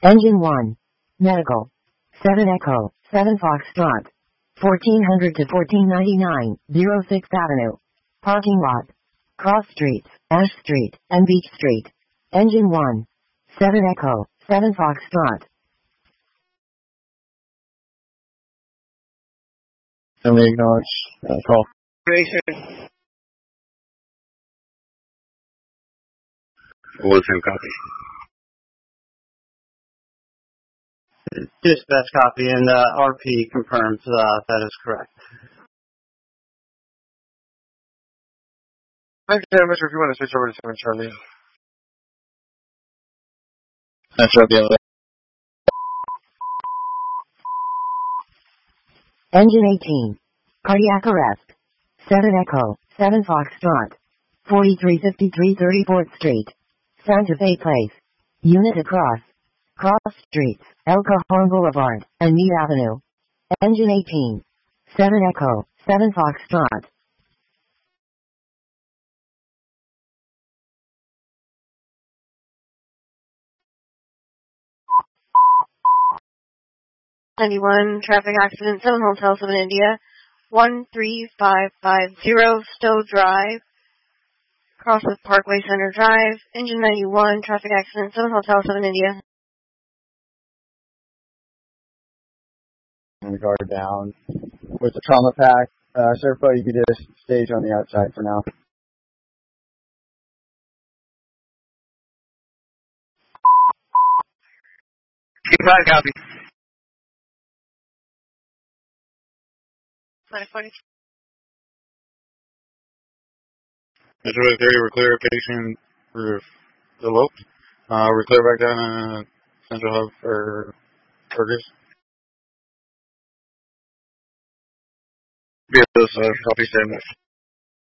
Engine 1. Medical. 7 Echo, 7 Foxtrot. 1400 to 1499, 06th Avenue. Parking lot. Cross Streets, Ash Street, and Beach Street. Engine 1. 7 Echo, 7 Foxtrot. Somebody acknowledge call. Racing. What's in copy? Dispatch copy, and RP confirms that is correct. Thank you, Mr. If you want to switch over to 7 Charlie. That's right, the other. Engine 18. Cardiac arrest. 7 Echo, 7 Foxtrot. 4353 34th Street. Santa Fe Place. Unit across. Cross Streets, El Cajon Boulevard, and Meade Avenue. Engine 18. 7 Echo, 7 Foxtrot. Traffic accident, 7 Hotel 7 India, 13550 Stowe Drive, cross with Parkway Center Drive, engine 91, traffic accident, 7 Hotel 7 India. And the guard down. With the trauma pack, Serpo, you could just stage on the outside for now. Keep on copy. Mr. 30, we're clear. Patient for eloped. We're clear back down Central Hub for Fergus. Copy, stand